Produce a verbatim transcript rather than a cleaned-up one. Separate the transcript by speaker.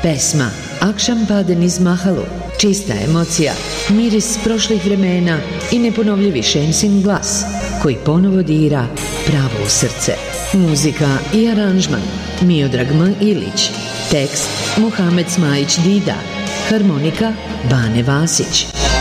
Speaker 1: Pesma Akšam pade niz Mahalu, čista emocija, miris prošlih vremena i neponovljivi Šemsin glas koji ponovo dira pravo u srce. Muzika i aranžman Miodrag M. Ilić, tekst Muhamed Smajić Dida, harmonika Bane Vasić.